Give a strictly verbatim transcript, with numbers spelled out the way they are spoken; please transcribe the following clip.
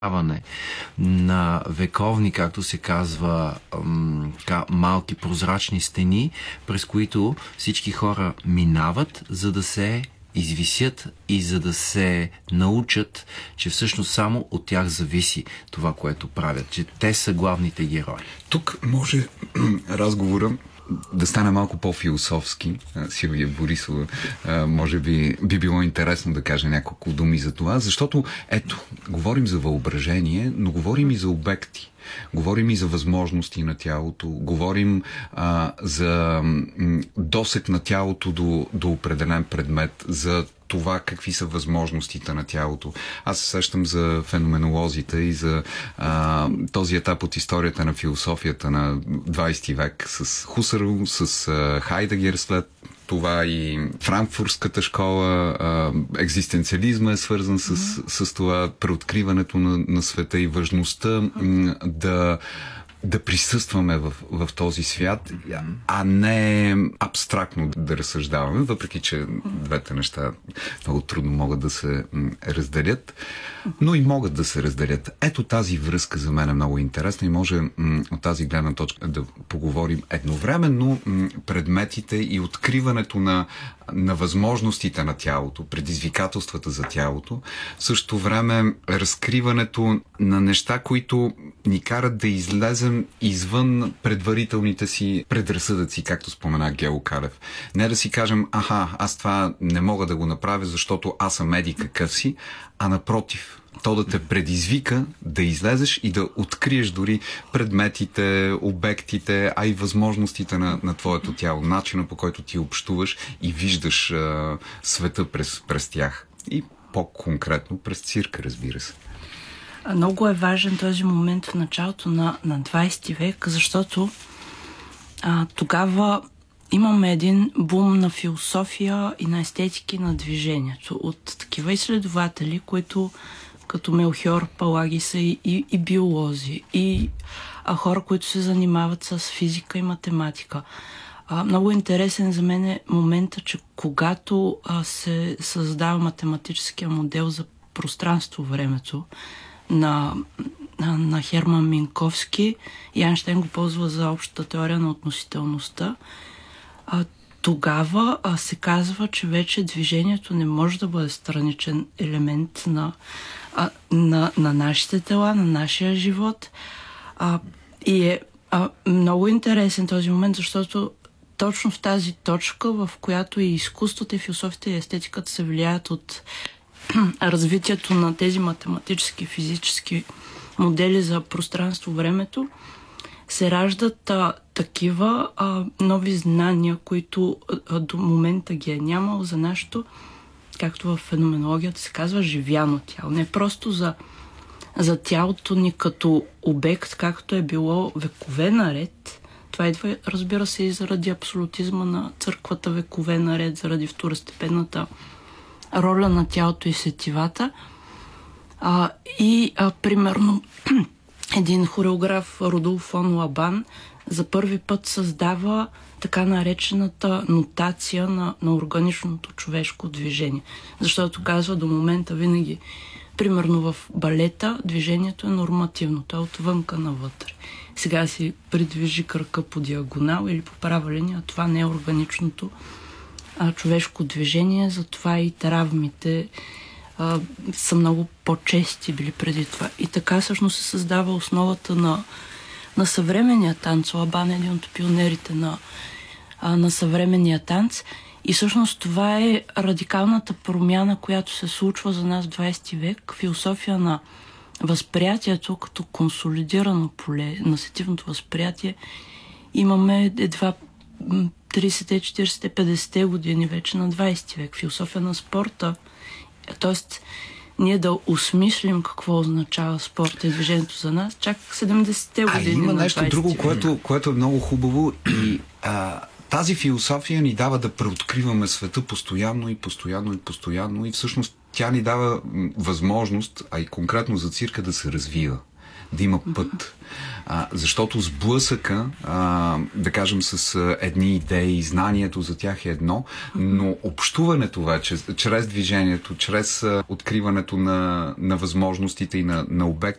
на вековни, както се казва, малки прозрачни стени, през които всички хора минават, за да се извисят и за да се научат, че всъщност само от тях зависи това, което правят, че те са главните герои. Тук може разговора да стане малко по-философски. Силвия Борисова може би би било интересно да каже няколко думи за това, защото ето, говорим за въображение, но говорим и за обекти. Говорим и за възможности на тялото, говорим а, за м, досег на тялото до, до определен предмет, за това какви са възможностите на тялото. Аз се сещам за феноменолозите и за а, този етап от историята на философията на двайсети век с Хусърл, с а, Хайдегер след това и франкфуртската школа, а, екзистенциализма е свързан с, mm-hmm. с това преоткриването на, на света и важността mm-hmm. да да присъстваме в, в този свят, а не абстрактно да разсъждаваме, въпреки че двете неща много трудно могат да се разделят, но и могат да се разделят. Ето тази връзка за мен е много интересна и може м, от тази гледна точка да поговорим едновременно м, предметите и откриването на, на възможностите на тялото, предизвикателствата за тялото, в същото време разкриването на неща, които ни карат да излезем извън предварителните си предразсъдъци, както спомена Гео Калев. Не да си кажем, аха, аз това не мога да го направя, защото аз съм еди какъв си, а напротив, то да те предизвика да излезеш и да откриеш дори предметите, обектите, а и възможностите на, на твоето тяло, начина по който ти общуваш и виждаш а, света през, през тях. И по-конкретно през цирка, разбира се. Много е важен този момент в началото на, на двайсети век, защото а, тогава имаме един бум на философия и на естетики на движението от такива изследователи, които като Мелхиор Палаги са и, и, и биолози, и а, хора, които се занимават с физика и математика. А, много интересен за мен е момента, че когато а, се създава математическия модел за пространство-времето на, на, на Херман Минковски, и Айнщайн го ползва за общата теория на относителността, а, тогава а, се казва, че вече движението не може да бъде страничен елемент на, а, на, на нашите тела, на нашия живот. А, и е а, много интересен този момент, защото точно в тази точка, в която и изкуството, и философията, и естетиката се влияят от развитието на тези математически, физически модели за пространство-времето, се раждат а, такива а, нови знания, които а, до момента ги е нямало за нашето, както в феноменологията се казва, живяно тяло. Не просто за, за тялото ни като обект, както е било векове наред. Това идва, разбира се, и заради абсолютизма на църквата векове наред, заради второстепенната роля на тялото и сетивата. А, и, а, примерно, един хореограф, Рудолф фон Лабан, за първи път създава така наречената нотация на, на органичното човешко движение. Защото казва, до момента винаги, примерно в балета, движението е нормативно, то е отвънка навътре. Сега си придвижи кръка по диагонал или по права линия, това не е органичното а, човешко движение, затова и травмите а, са много по-чести били преди това. И така всъщност се създава основата на, на съвременния танц. Лабан е един от пионерите на, а, на съвременния танц. И всъщност това е радикалната промяна, която се случва за нас в двайсети век. Философия на възприятието като консолидирано поле, на сетивното възприятие, имаме едва трийсетте, четирийсетте, петдесетте години вече на двайсети век. Философия на спорта, т.е. ние да осмислим какво означава спорта и движението за нас, чак седемдесетте години. А има на нещо друго, което, което е много хубаво и а, тази философия ни дава да преоткриваме света постоянно и постоянно и постоянно и всъщност тя ни дава възможност, а и конкретно за цирка, да се развива, да има път. А, защото сблъсъка, а, да кажем, с а, едни идеи, знанието за тях е едно, но общуването вече, чрез движението, чрез а, откриването на, на възможностите и на, на обекти,